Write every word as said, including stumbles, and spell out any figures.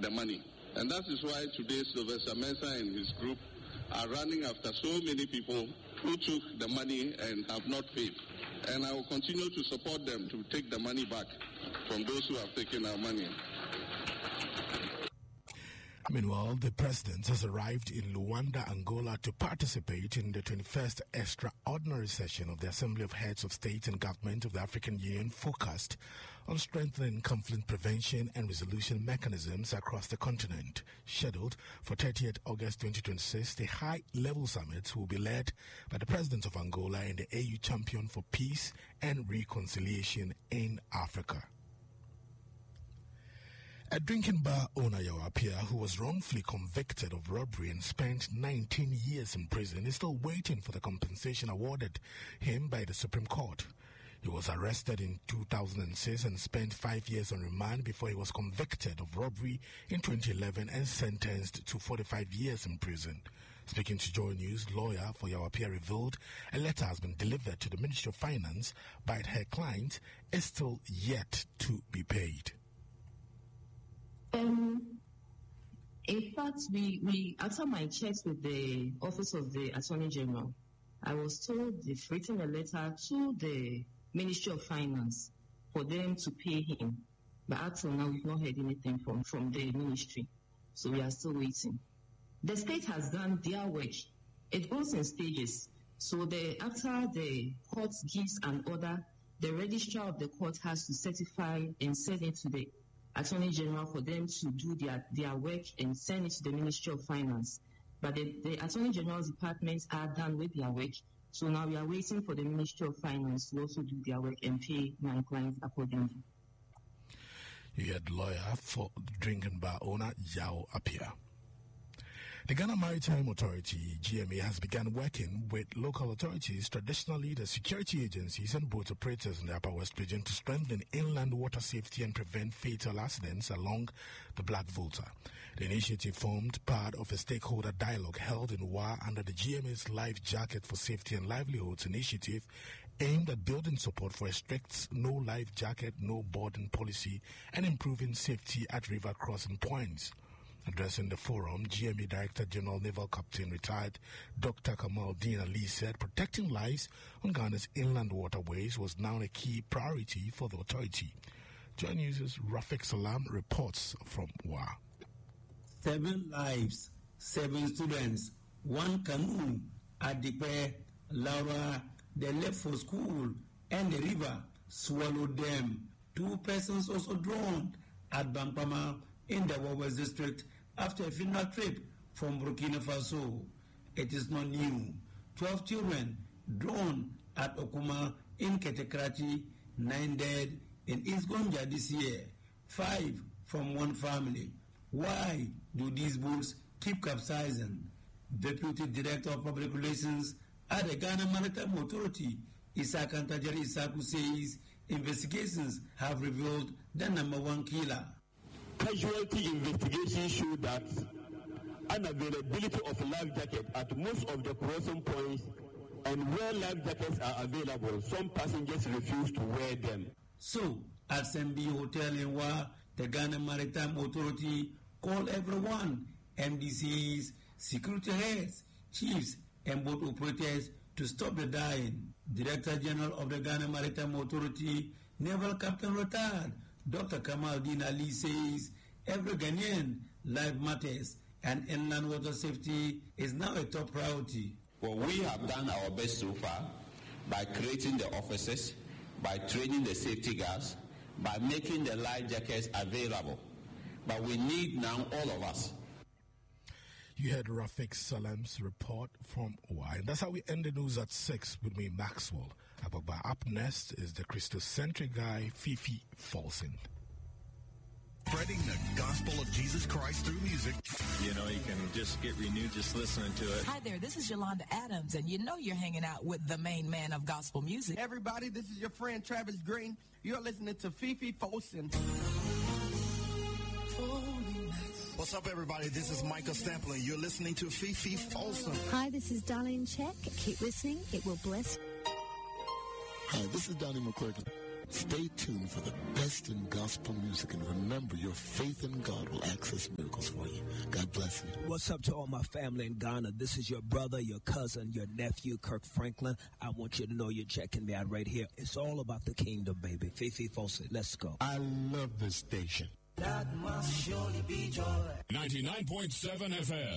the money. And that is why today Sylvester Mensah and his group are running after so many people who took the money and have not paid. And I will continue to support them to take the money back from those who have taken our money. Meanwhile, the president has arrived in Luanda, Angola to participate in the twenty-first extraordinary session of the Assembly of Heads of State and Government of the African Union, focused on strengthening conflict prevention and resolution mechanisms across the continent. Scheduled for thirtieth August twenty twenty-six, the high-level summit will be led by the president of Angola and the A U champion for peace and reconciliation in Africa. A drinking bar owner, Yaw Appiah, who was wrongfully convicted of robbery and spent nineteen years in prison, is still waiting for the compensation awarded him by the Supreme Court. He was arrested in two thousand six and spent five years on remand before he was convicted of robbery in twenty eleven and sentenced to forty-five years in prison. Speaking to Joy News, lawyer for Yaw Appiah revealed a letter has been delivered to the Ministry of Finance, but her client is still yet to be paid. Um, in fact, we, we after my checks with the Office of the Attorney General, I was told they've written a letter to the Ministry of Finance for them to pay him. But until now, we've not heard anything from, from the ministry. So we are still waiting. The state has done their work. It goes in stages. So the, after the court gives an order, the registrar of the court has to certify and send it to the Attorney General for them to do their, their work and send it to the Ministry of Finance. But the, the Attorney General's departments are done with their work. So now we are waiting for the Ministry of Finance to also do their work and pay my clients accordingly. You had lawyer for drinking bar owner Yaw Appiah. The Ghana Maritime Authority, G M A, has begun working with local authorities, traditionally the security agencies and boat operators in the Upper West region, to strengthen inland water safety and prevent fatal accidents along the Black Volta. The initiative formed part of a stakeholder dialogue held in W A under the G M A's Life Jacket for Safety and Livelihoods initiative, aimed at building support for a strict no life jacket, no boarding policy and improving safety at river crossing points. Addressing the forum, G M A Director General Naval Captain Retired Doctor Kamaldeen Ali said protecting lives on Ghana's inland waterways was now a key priority for the authority. Joy News' Rafik Salam reports from W A. Seven lives, seven students, one canoe at the pair, Laura, they left for school, and the river swallowed them. Two persons also drowned at Bampama in the Wawes district after a funeral trip from Burkina Faso. It is not new. Twelve children drowned at Okuma in Ketekrati, nine dead in East Gonja this year, five from one family. Why do these boats keep capsizing? Deputy Director of Public Relations at the Ghana Maritime Authority, Isaac Antajari Isaku, says investigations have revealed the number one killer. Casualty investigations show that unavailability of life jacket at most of the crossing points, and where life jackets are available, some passengers refuse to wear them. So, at S M B Hotel in W A, the Ghana Maritime Authority called everyone, M D Cs, security heads, chiefs, and boat operators to stop the dying. Director General of the Ghana Maritime Authority, Naval Captain Retired Doctor Kamaldeen Ali, says every Ghanaian life matters and inland water safety is now a top priority. Well, we have done our best so far by creating the officers, by training the safety guards, by making the life jackets available. But we need now all of us. You heard Rafik Salam's report from W A. And that's how we end the news at six with me, Maxwell. But up next is the Christocentric guy, Fifi Folsom. Spreading the gospel of Jesus Christ through music. You know, you can just get renewed just listening to it. Hi there, this is Yolanda Adams, and you know you're hanging out with the main man of gospel music. Everybody, this is your friend Travis Green. You're listening to Fifi Folsom. What's up, everybody? This is Michael Stamplin. You're listening to Fifi Folsom. Hi, this is Darlene Check. Keep listening. It will bless. Hi, this is Donnie McClurkin. Stay tuned for the best in gospel music, and remember, your faith in God will access miracles for you. God bless you. What's up to all my family in Ghana? This is your brother, your cousin, your nephew, Kirk Franklin. I want you to know you're checking me out right here. It's all about the kingdom, baby. Fifi Fossey, let's go. I love this station. That must surely be joy. ninety-nine point seven F M.